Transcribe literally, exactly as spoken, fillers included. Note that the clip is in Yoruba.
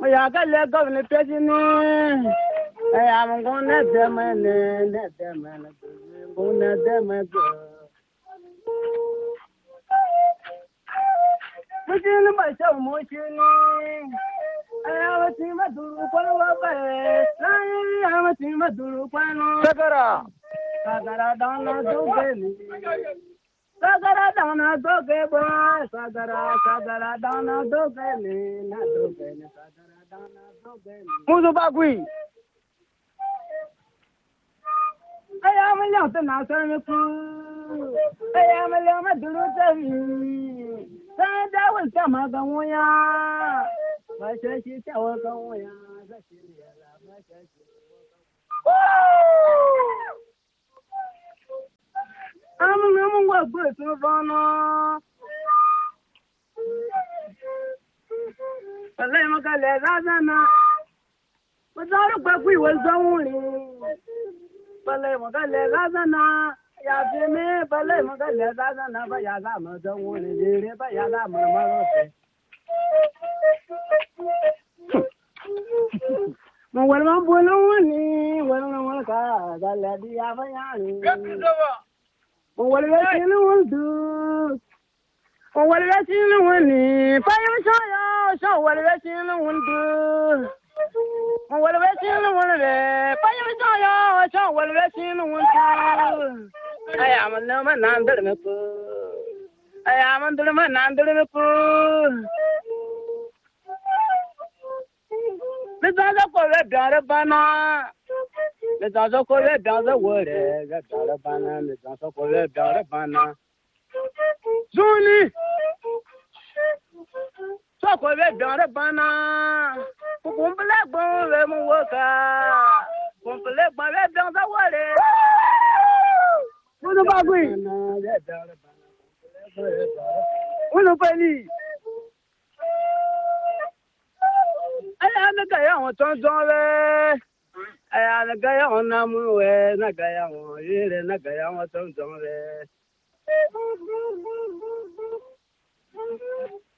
ya ga le governor pejini I'm gonna them and them and gonna them and Mujin ba sha mujin I was in my duru kwano ba I was in my duru kwano Sagara Sagara dana doge Sagara dana doge ba Sagara Sagara dana doge ni na doge ni Sagara dana doge Muzo bagui I am a young man, I am a young man, do you Sanda will come out on Waya. My church is our Waya. I'm a woman with birth of honor. The Lama Galazana. Without a buck, we was only. Balay magale razana ya jeme balay magale razana ba ya ga ma da woni dire ba ya ga ma ma mo wal ma bolo woni wal na wal ka ga la di ya ba ya ni mo wal ga tin wal du mo wal ga tin woni fa ya sha ya sha wal ga tin wal du Well, we're seeing one of the fire. Well, we're seeing one. I am a woman under the pool. I am under the man under the pool. The dog of a daughter banana. The dog of a daughter word. The daughter banana. The dog of a daughter banana. Zuni. So, for the daughter banana. Kumpele bon le mu woka. Kumpele bon le dans the water. Uno bagui. Uno peli. Aya na gaya on ton ton le. Aya na gaya on amu we na gaya on yele na gaya on ton ton le.